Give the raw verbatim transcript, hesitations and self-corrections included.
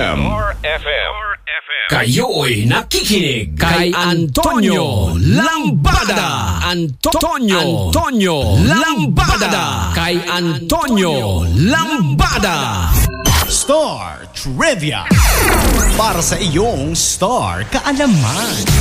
M. Star F M. Kayo'y nakikinig kay Antonio Lambada. Antonio, Antonio Lambada. Kay Antonio Lambada. Star Trivia. Para sa iyong Star Kaalaman.